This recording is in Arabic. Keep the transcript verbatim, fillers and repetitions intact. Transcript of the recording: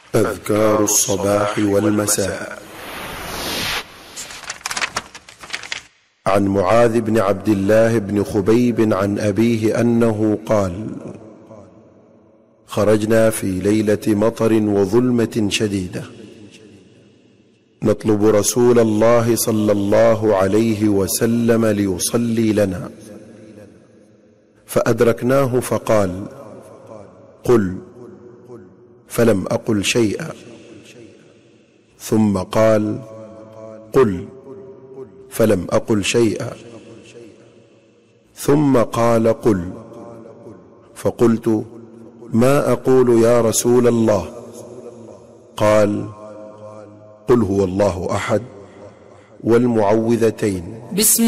أذكار الصباح والمساء. عن معاذ بن عبد الله بن خبيب عن أبيه أنه قال: خرجنا في ليلة مطر وظلمة شديدة نطلب رسول الله صلى الله عليه وسلم ليصلي لنا، فأدركناه فقال: قل، فلم أقل شيئا، ثم قال: قل، فلم أقل شيئا، ثم قال: قل، فقلت: ما أقول يا رسول الله؟ قال: قل هو الله أحد والمعوذتين.